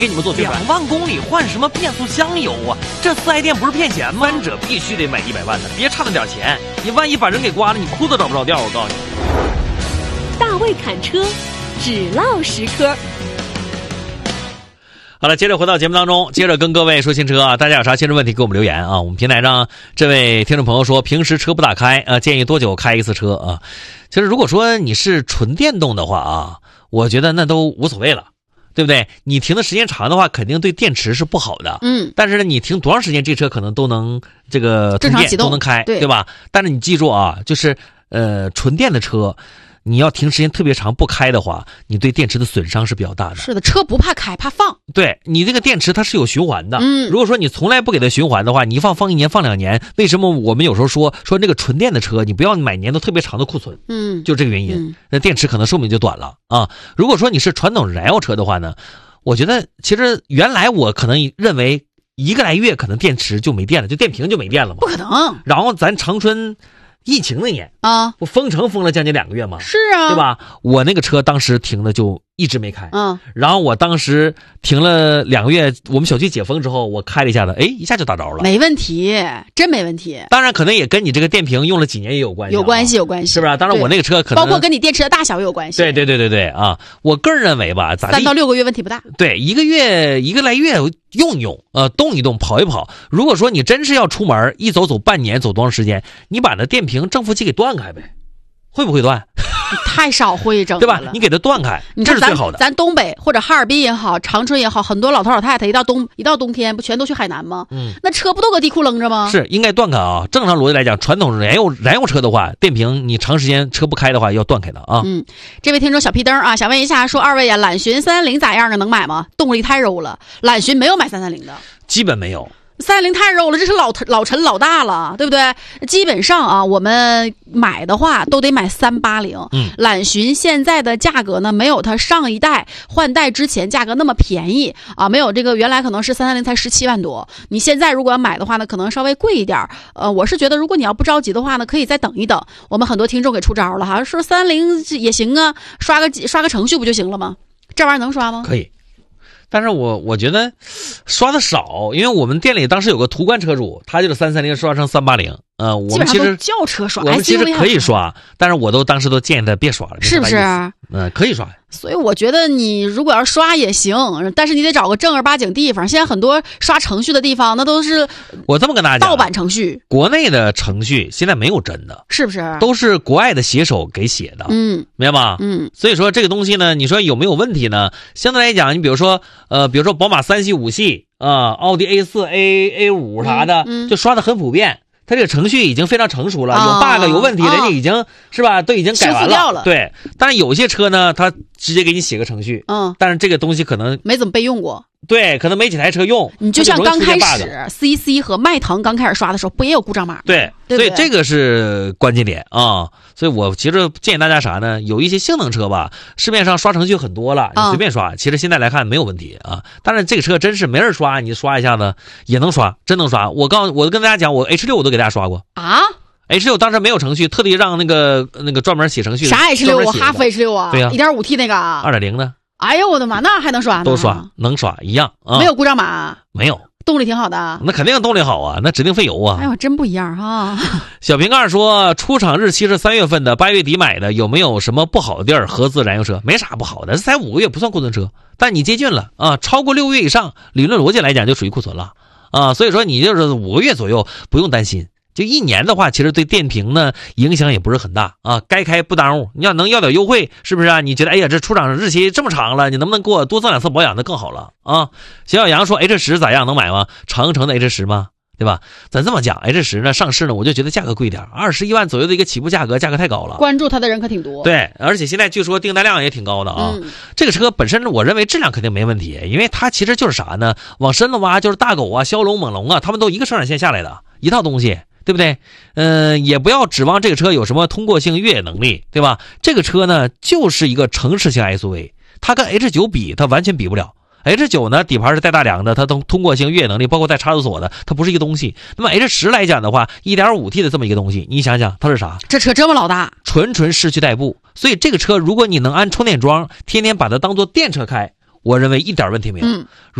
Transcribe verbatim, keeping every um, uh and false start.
给你们做宣传。两万公里换什么变速箱油啊？这四 S 店不是骗钱吗？三者必须得买一百万的，别差那点钱，你万一把人给刮了，你裤子找不着调。我告诉你， 大卫侃车，只唠实科。 好了，接着回到节目当中，接着跟各位说新车啊，大家有啥新车问题给我们留言啊。我们平台上这位听众朋友说，平时车不打开啊，建议多久开一次车啊？其实如果说你是纯电动的话啊，我觉得那都无所谓了，对不对？你停的时间长的话，肯定对电池是不好的。 嗯。 但是呢，你停多长时间，这车可能都能这个正常启动都能开， 对对吧？但是你记住啊，就是呃纯电的车。你要停时间特别长不开的话，你对电池的损伤是比较大的。 是的，车不怕开，怕放。 对，你这个电池它是有循环的。 嗯， 如果说你从来不给它循环的话，你一放放一年放两年，为什么我们有时候说说那个纯电的车，你不要买年头特别长的库存？ 嗯， 就这个原因， 嗯、 那电池可能寿命就短了啊。如果说你是传统燃油车的话呢，我觉得其实原来我可能认为一个来月可能电池就没电了，就电瓶就没电了嘛。 不可能。 然后咱长春疫情那年啊， 我封城封了将近两个月嘛， 是啊， 对吧？我那个车当时停的就一直没开， 嗯， 然后我当时停了两个月，我们小区解封之后，我开了一下子，哎，一下就打着了， 没问题，真没问题。 当然，可能也跟你这个电瓶用了几年也有关系、啊， 有关系，有关系， 是不是？当然，我那个车可能包括跟你电池的大小也有关系。 对对对对对啊！我个人认为吧，咋三到六个月问题不大。 对，一个月一个来月用一用，呃，动一动，跑一跑。如果说你真是要出门，一走走半年，走多长时间，你把那电瓶正负极给断开呗，会不会断？ 你太少会整了， 对吧？你给它断开，这是最好的。 咱东北或者哈尔滨也好，长春也好，很多老头老太太一到冬一到冬天，不全都去海南吗？ 嗯， 那车不都搁地库扔着吗？ 是应该断开啊。正常逻辑来讲，传统燃油燃油车的话，电瓶你长时间车不开的话，要断开的啊。 嗯，这位听众小屁灯啊，想问一下，说二位呀，揽巡三三零咋样呢？能买吗？动力太肉了，揽巡没有买三三零的， 基本没有。 三三零太肉了，这是老老陈老大了，对不对？基本上啊，我们买的话都得买三八零。 嗯， 揽巡现在的价格呢，没有它上一代换代之前价格那么便宜啊，没有这个原来可能是三三零才十七万多，你现在如果要买的话呢，可能稍微贵一点。呃，我是觉得如果你要不着急的话呢，可以再等一等。我们很多听众给出招了哈，说三三零也行啊，刷个刷个程序不就行了吗？这玩意儿能刷吗？ 可以。但是我我觉得刷的少，因为我们店里当时有个途观车主，他就是三三零刷成三八零，呃，我们其实轿车刷， 我们其实可以刷，但是我都当时都建议他别刷了， 是不是？ 嗯，可以刷。 所以我觉得你如果要刷也行，但是你得找个正儿八经地方。现在很多刷程序的地方，那都是我这么跟大家讲， 盗版程序。 国内的程序现在没有真的， 是不是？ 都是国外的写手给写的， 嗯， 明白吧？ 嗯， 所以说这个东西呢，你说有没有问题呢？相对来讲，你比如说，呃，比如说宝马三系、五系啊、呃，奥迪 A 四、A A 五啥的， 嗯嗯、 就刷的很普遍。它这个程序已经非常成熟了，有 bug 有问题，人家已经是吧，都已经改完了。 了对，但是有些车呢，它直接给你写个程序， 嗯， 但是这个东西可能没怎么备用过。 对，可能没几台车用。 你就像刚开始 C C 和迈腾刚开始刷的时候，不也有故障码吗？ 对， 对所以这个是关键点啊。所以我其实建议大家啥呢？有一些性能车吧，市面上刷程序很多了，你随便刷，嗯、其实现在来看没有问题啊。但是这个车真是没人刷，你刷一下子也能刷，真能刷。我告我跟大家讲，我 H 六 我都给大家刷过啊。 H 六 当时没有程序，特地让那个那个专门写程序的。 啥 H 六 啊？哈弗 H 六 啊？ 对呀、啊， 一点五 T 那个啊 ， 二点零的。 哎呦我的妈，那还能刷呢？ 都刷，能刷一样啊。 没有故障码？ 没有。 动力挺好的， 那肯定动力好啊，那指定费油啊。 哎呦，真不一样哈。 小瓶盖说，出厂日期是三月份的，八月底买的，有没有什么不好的地儿？合资燃油车没啥不好的，才五个月不算库存车，但你接近了啊，超过六个月以上，理论逻辑来讲就属于库存了啊。所以说你就是五个月左右不用担心。就一年的话，其实对电瓶呢影响也不是很大啊，该开不耽误。你要能要点优惠，是不是啊？你觉得哎呀，这出厂日期这么长了，你能不能给我多做两次保养的更好了啊？小小杨说 H 十 咋样，能买吗？长城的 H 十 吗？对吧？咱这么讲 ，H 十 呢上市呢，我就觉得价格贵点，二十一万左右的一个起步价格，价格太高了。 关注它的人可挺多。 对，而且现在据说订单量也挺高的啊。 嗯、 这个车本身我认为质量肯定没问题，因为它其实就是啥呢？往深了挖就是大狗啊、骁龙、猛龙啊，他们都一个生产线下来的一套东西。对不对？嗯、呃，也不要指望这个车有什么通过性越野能力，对吧？这个车呢，就是一个城市型 S U V， 它跟 H 九 比，它完全比不了。H 九 呢，底盘是带大梁的，它通通过性越野能力，包括带差速锁的，它不是一个东西。那么 H 十 来讲的话 ，一点五 T 的这么一个东西，你想想它是啥？ 这车这么老大， 纯纯市区代步。所以这个车，如果你能安充电桩，天天把它当做电车开。 我认为一点问题没有。 嗯。